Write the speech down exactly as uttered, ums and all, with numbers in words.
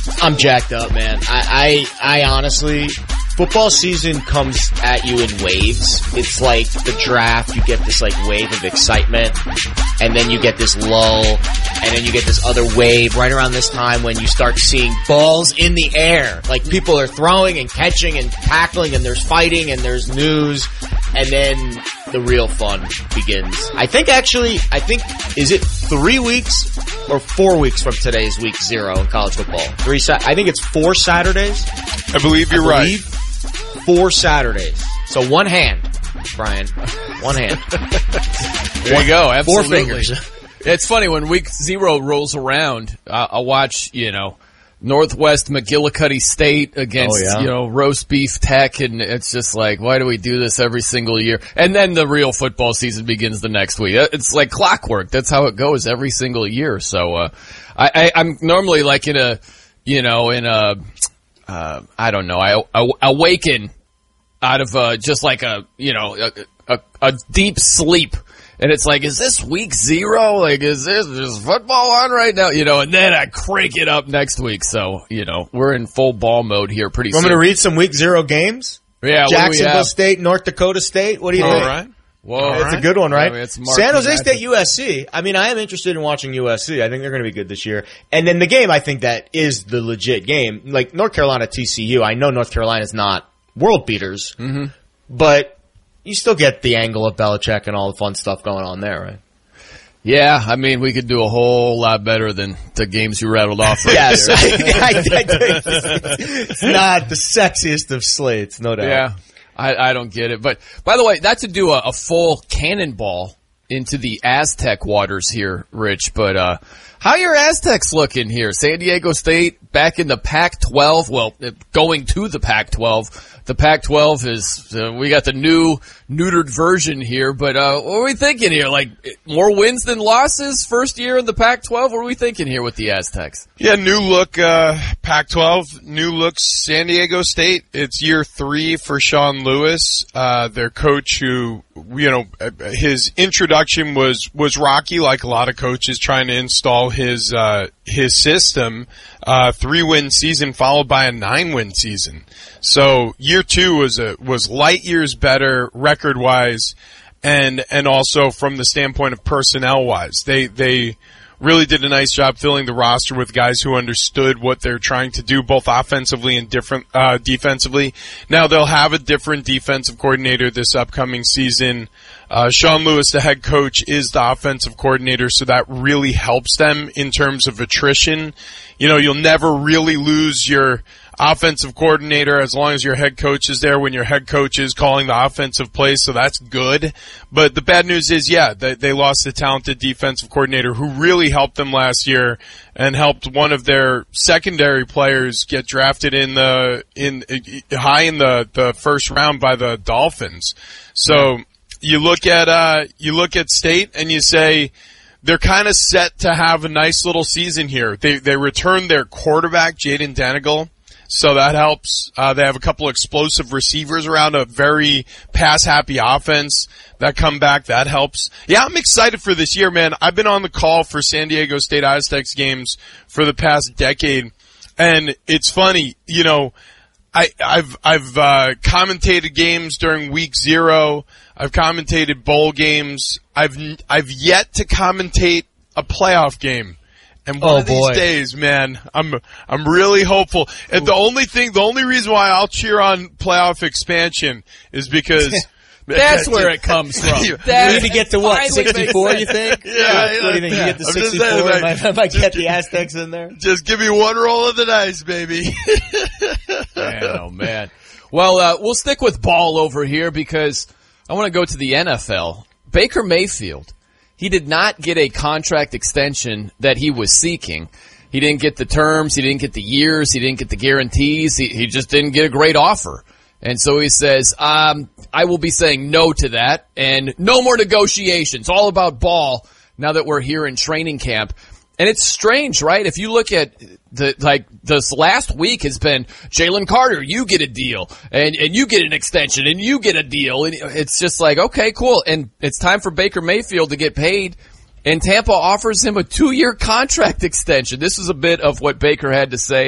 I'm jacked up, man. I, I, I honestly, football season comes at you in waves. It's like the draft, you get this like wave of excitement, and then you get this lull, and then you get this other wave right around this time when you start seeing balls in the air. Like people are throwing and catching and tackling, and there's fighting and there's news, and then the real fun begins. I think actually, I think, is it three weeks or four weeks from today's week zero in college football? Three, sa- I think it's four Saturdays. I believe you're I believe right. Four Saturdays. So one hand, Brian. One hand. There one, you go. Absolutely. Four fingers. It's funny when week zero rolls around. Uh, I'll watch, you know, Northwest McGillicuddy State against, oh, yeah. you know, Roast Beef Tech, and it's just like, why do we do this every single year? And then the real football season begins the next week. It's like clockwork. That's how it goes every single year. So, uh, I, I, I'm normally like in a, you know, in a, uh, I don't know, I, I awaken out of, uh, just like a, you know, a, a, a deep sleep. And it's like, is this week zero? Like, is this, is football on right now? You know, and then I crank it up next week. So, you know, we're in full ball mode here pretty soon. Want me to read some week zero games? Yeah, Jacksonville State, North Dakota State. What do you All think? right. Whoa. It's a good one, right? I mean, it's San Jose marquee State, U S C. I mean, I am interested in watching U S C. I think they're going to be good this year. And then the game, I think that is the legit game. Like North Carolina, T C U. I know North Carolina's not world beaters, mm-hmm. but you still get the angle of Belichick and all the fun stuff going on there, right? Yeah, I mean, we could do a whole lot better than the games you rattled off right yes, there. I, I, I, it's not the sexiest of slates, no doubt. Yeah, I, I don't get it. But, by the way, not to do a, a full cannonball into the Aztec waters here, Rich, but uh how are your Aztecs looking here? San Diego State back in the Pac twelve, well, going to the Pac twelve. The Pac twelve is, uh, we got the new neutered version here, but uh what are we thinking here? Like, more wins than losses first year in the Pac twelve? What are we thinking here with the Aztecs? Yeah, new look uh Pac twelve, new look San Diego State. It's year three for Sean Lewis, uh their coach who, you know, his introduction was was rocky, like a lot of coaches trying to install his uh his system. Uh three win season followed by a nine win season. So year two was a was light years better record wise, and and also from the standpoint of personnel wise. They they really did a nice job filling the roster with guys who understood what they're trying to do, both offensively and different uh defensively. Now they'll have a different defensive coordinator this upcoming season. Uh Sean Lewis, the head coach, is the offensive coordinator, so that really helps them in terms of attrition. You know, you'll never really lose your offensive coordinator as long as your head coach is there when your head coach is calling the offensive plays, so that's good. But the bad news is, yeah, they, they lost a talented defensive coordinator who really helped them last year and helped one of their secondary players get drafted in the in high in the, the first round by the Dolphins. So you look at uh you look at State and you say they're kind of set to have a nice little season here. They they returned their quarterback, Jaden Danigal. So that helps. Uh, they have a couple explosive receivers around a very pass-happy offense that come back. That helps. Yeah, I'm excited for this year, man. I've been on the call for San Diego State Aztecs games for the past decade, and it's funny, you know, I, I've I've uh, commentated games during week zero. I've commentated bowl games. I've I've yet to commentate a playoff game. And one oh, of these boy. days, man, I'm I'm really hopeful. And the only thing, the only reason why I'll cheer on playoff expansion is because that's where it comes from. You need to get to what, sixty-four, you think? Yeah. What do you think? Yeah. You get to I'm just sixty-four? saying, like, I might, I might get the Aztecs in there. Just give me one roll of the dice, baby. Man, oh man. Well, uh, we'll stick with ball over here because I want to go to the N F L. Baker Mayfield. He did not get a contract extension that he was seeking. He didn't get the terms. He didn't get the years. He didn't get the guarantees. He, he just didn't get a great offer. And so he says, um, I will be saying no to that and no more negotiations. All about ball now that we're here in training camp. And it's strange, right? If you look at the, like, this last week has been Jalen Carter, you get a deal, and, and you get an extension, and you get a deal, and it's just like, okay, cool. And it's time for Baker Mayfield to get paid, and Tampa offers him a two-year contract extension. This is a bit of what Baker had to say